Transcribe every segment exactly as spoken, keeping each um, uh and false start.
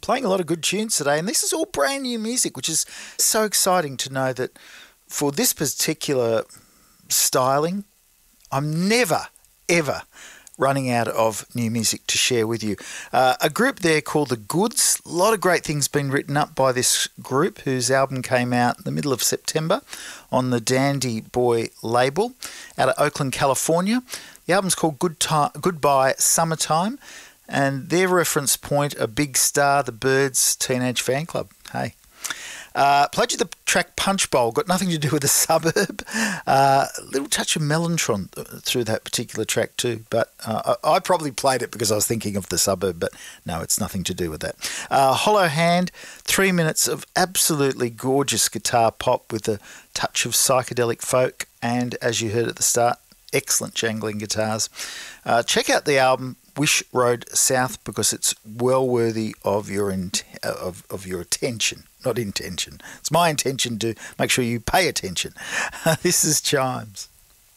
playing a lot of good tunes today, and this is all brand new music, which is so exciting to know that for this particular styling, I'm never, ever running out of new music to share with you. Uh, a group there called The Goods. A lot of great things been written up by this group, whose album came out in the middle of September on the Dandy Boy label out of Oakland, California. The album's called Good Time, Goodbye Summertime, and their reference point, a big star, the Byrds Teenage Fan Club. Hey. Uh, played you the track Punch Bowl, got nothing to do with the suburb. Uh, a little touch of Mellotron through that particular track too, but uh, I, I probably played it because I was thinking of the suburb, but no, it's nothing to do with that. Uh, Hollow Hand, three minutes of absolutely gorgeous guitar pop with a touch of psychedelic folk, and as you heard at the start, excellent jangling guitars. Uh, check out the album Wish Road South because it's well worthy of your in- of, of your attention. Not intention. It's my intention to make sure you pay attention. This is Chimes,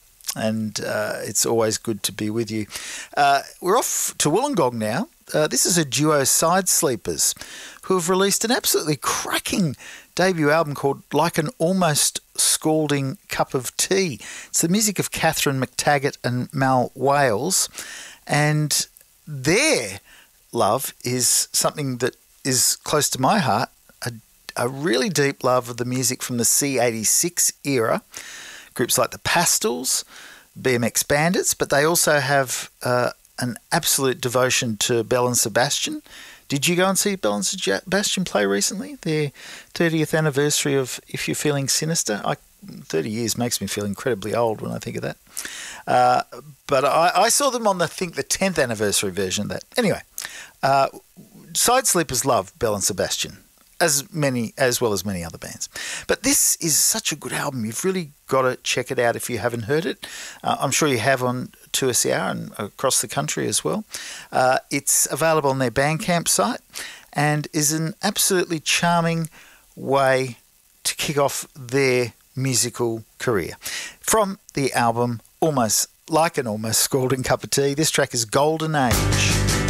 and uh, it's always good to be with you. Uh, we're off to Wollongong now. Uh, this is a duo, Side Sleepers, who have released an absolutely cracking debut album called Like an Almost Scalding Cup of Tea. It's the music of Catherine McTaggart and Mal Wales, and their love is something that is close to my heart, a A really deep love of the music from the C eighty-six era, groups like the Pastels, B M X Bandits, but they also have uh, an absolute devotion to Belle and Sebastian. Did you go and see Belle and Sebastian play recently? Their thirtieth anniversary of If You're Feeling Sinister. I, thirty years makes me feel incredibly old when I think of that. Uh, but I, I saw them on, the, I think, the tenth anniversary version of that. Anyway, uh, Side Sleepers love Belle and Sebastian, as many, as well as many other bands. But this is such a good album. You've really got to check it out if you haven't heard it. Uh, I'm sure you have on two S C R and across the country as well. Uh, it's available on their Bandcamp site and is an absolutely charming way to kick off their musical career. From the album Almost Like an Almost Scalding Cup of Tea, this track is Golden Age.